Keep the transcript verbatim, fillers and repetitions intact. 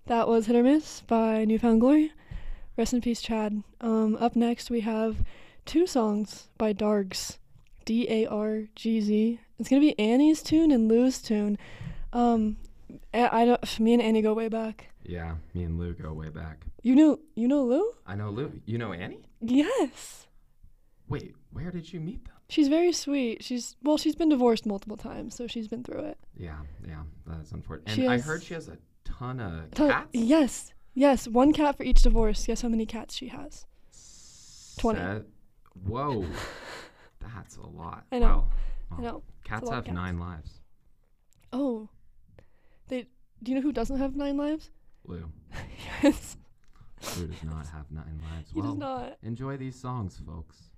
That was Hit or Miss by Newfound Glory. Rest in peace, Chad. Um, up next, we have two songs by Dargs. D A R G Z. It's going to be Annie's tune and Lou's tune. Um, I, I don't, me and Annie go way back. Yeah, me and Lou go way back. You know, you know Lou? I know Lou. You know Annie? Yes. Wait, where did you meet them? She's very sweet. She's, well, she's been divorced multiple times, so she's been through it. Yeah, yeah, that's unfortunate. She And I has- heard she has a ton of Ton- cats. Yes. Yes, one cat for each divorce. Guess how many cats she has? twenty. Se- Whoa. That's a lot. I know. Wow. I Wow. know. Cats lot of have cats. nine lives. Oh. They. Do you know who doesn't have nine lives? Lou. Yes. Lou does not have nine lives. He well, does not. enjoy these songs, folks.